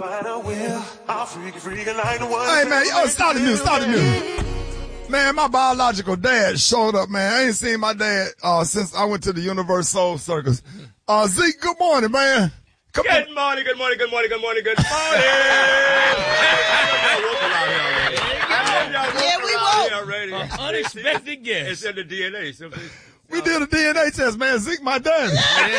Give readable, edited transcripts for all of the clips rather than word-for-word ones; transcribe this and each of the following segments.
Hey, man, yo, stop the music. Man, my biological dad showed up, man. I ain't seen my dad since I went to the Universal Soul Circus. Zeke, good morning, man. Good morning. Yeah, we woke. Unexpected guest. It's in the DNA. we did a DNA test, man. Zeke, my daddy.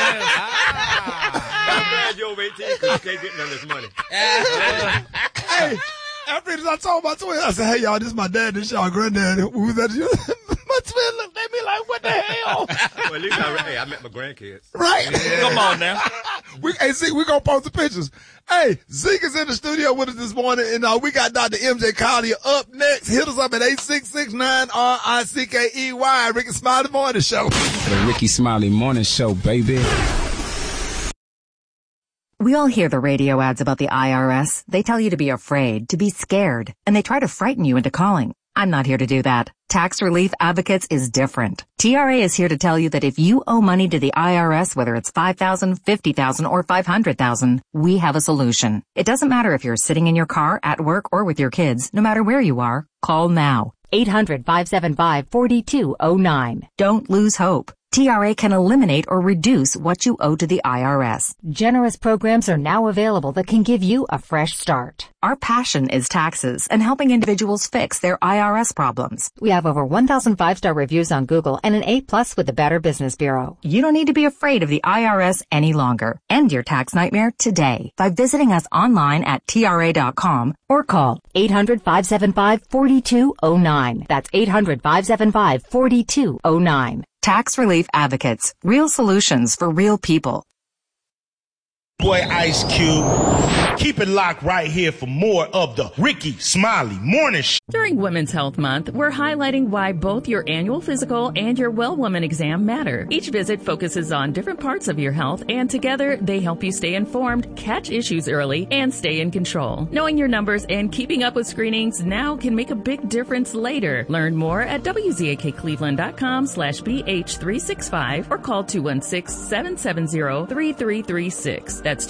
I'm glad you're over 18 because you can't get none of this money. Hey, after I told my twin, I said, hey, y'all, this is my dad, this y'all granddad. Who's that? My twin looked at me like, what the hell? Well, at least I met my grandkids. Right? Yeah. Come on now. Hey, Zeke, we gonna post the pictures. Hey, Zeke is in the studio with us this morning, and we got Dr. MJ Collier up next. Hit us up at 866-9-RICKEY, Ricky Smiley Morning Show. The Ricky Smiley Morning Show, baby. We all hear the radio ads about the IRS. They tell you to be afraid, to be scared, and they try to frighten you into calling. I'm not here to do that. Tax Relief Advocates is different. TRA is here to tell you that if you owe money to the IRS, whether it's $5,000, $50,000, or $500,000, we have a solution. It doesn't matter if you're sitting in your car, at work, or with your kids. No matter where you are, call now. 800-575-4209. Don't lose hope. TRA can eliminate or reduce what you owe to the IRS. Generous programs are now available that can give you a fresh start. Our passion is taxes and helping individuals fix their IRS problems. We have over 1,000 5-star reviews on Google and an A+ with the Better Business Bureau. You don't need to be afraid of the IRS any longer. End your tax nightmare today by visiting us online at TRA.com or call 800-575-4209. That's 800-575-4209. Tax Relief Advocates. Real solutions for real people. Boy Ice Cube. Keep it locked right here for more of the Ricky Smiley Morning Show. During Women's Health Month, we're highlighting why both your annual physical and your Well Woman exam matter. Each visit focuses on different parts of your health, and together they help you stay informed, catch issues early, and stay in control. Knowing your numbers and keeping up with screenings now can make a big difference later. Learn more at wzakkcleveland.com/BH365 or call 216-770-3336. That's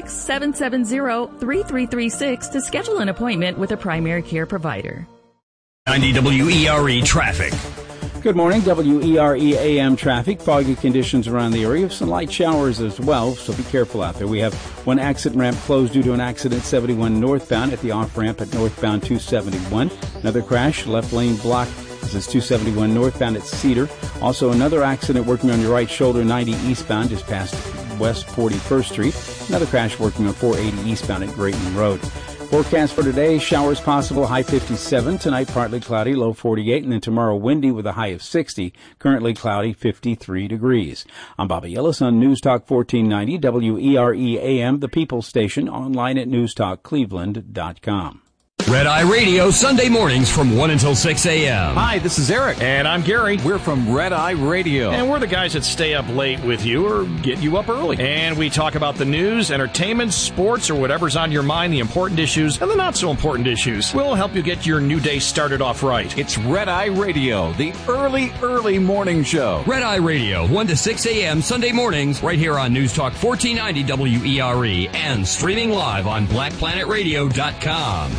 216-770-3336 to schedule an appointment with a primary care provider. 90 WERE traffic. Good morning, WERE AM traffic. Foggy conditions around the area. Some light showers as well, so be careful out there. We have one exit ramp closed due to an accident 71 northbound at the off-ramp at northbound 271. Another crash, left lane blocked. This is 271 northbound at Cedar. Also another accident working on your right shoulder 90 eastbound just past West 41st Street. Another crash working on 480 eastbound at Grayton Road. Forecast for today, showers possible, high 57. Tonight, partly cloudy, low 48. And then tomorrow, windy with a high of 60. Currently cloudy, 53 degrees. I'm Bobby Ellis on News Talk 1490, WERE AM, the People's Station, online at newstalkcleveland.com. Red Eye Radio, Sunday mornings from 1 until 6 a.m. Hi, this is Eric. And I'm Gary. We're from Red Eye Radio. And we're the guys that stay up late with you or get you up early. And we talk about the news, entertainment, sports, or whatever's on your mind, the important issues and the not so important issues. We'll help you get your new day started off right. It's Red Eye Radio, the early morning show. Red Eye Radio, 1 to 6 a.m. Sunday mornings, right here on News Talk 1490 WERE and streaming live on BlackPlanetRadio.com.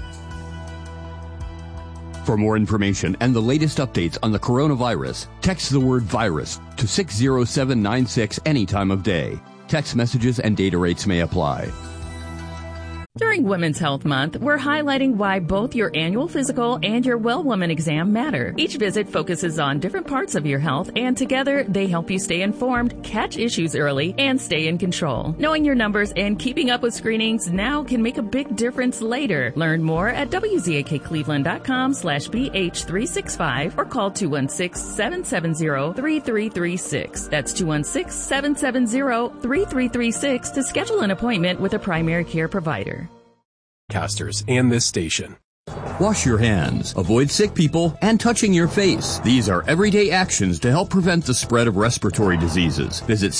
For more information and the latest updates on the coronavirus, text the word virus to 60796 any time of day. Text messages and data rates may apply. During Women's Health Month, we're highlighting why both your annual physical and your Well Woman exam matter. Each visit focuses on different parts of your health, and together they help you stay informed, catch issues early, and stay in control. Knowing your numbers and keeping up with screenings now can make a big difference later. Learn more at wzakkcleveland.com/BH365 or call 216-770-3336. That's 216-770-3336 to schedule an appointment with a primary care provider. Casters and this station. Wash your hands, avoid sick people, and touching your face. These are everyday actions to help prevent the spread of respiratory diseases. Visit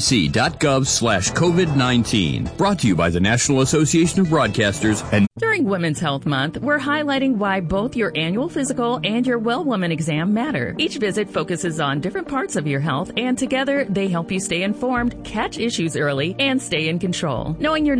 cdc.gov/COVID-19. Brought to you by the National Association of Broadcasters and During Women's Health Month, we're highlighting why both your annual physical and your Well Woman exam matter. Each visit focuses on different parts of your health, and together they help you stay informed, catch issues early, and stay in control. Knowing your